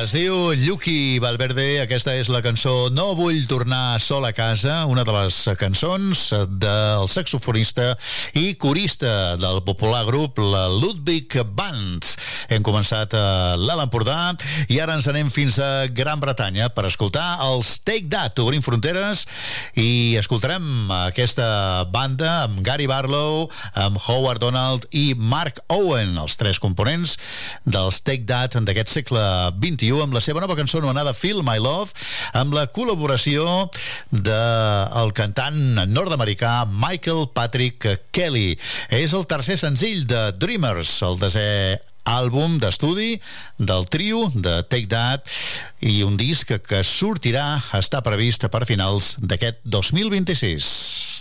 Es diu Yuki Valverde. Aquesta és la cançó No vull tornar sol a casa, una de les cançons del saxofonista i corista del popular grup la Ludwig Band. Hem començat a l'Alt Empordà i ara ens anem fins a Gran Bretanya per escoltar els Take That, obrint fronteres, i escoltarem aquesta banda amb Gary Barlow, amb Howard Donald i Mark Owen, els tres components dels Take That d'aquest segle XXI, amb la seva nova cançó anomenada Feel My Love, amb la col·laboració del cantant nord-americà Michael Patrick Kelly. És el tercer senzill de Dreamers, el desè àlbum d'estudi del trio de Take That, i un disc que sortirà, està previst per finals d'aquest 2026.